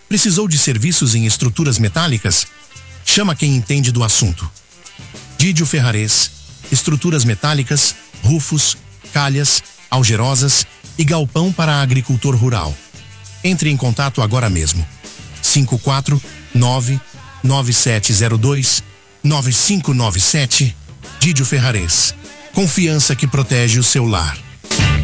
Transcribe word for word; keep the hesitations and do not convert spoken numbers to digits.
Precisou de serviços em estruturas metálicas? Chama quem entende do assunto. Didio Ferrarese, estruturas metálicas, rufos, calhas, algerosas e galpão para agricultor rural. Entre em contato agora mesmo. cinco quatro nove nove sete zero dois nove cinco nove sete. Didio Ferrarese. Confiança que protege o seu lar.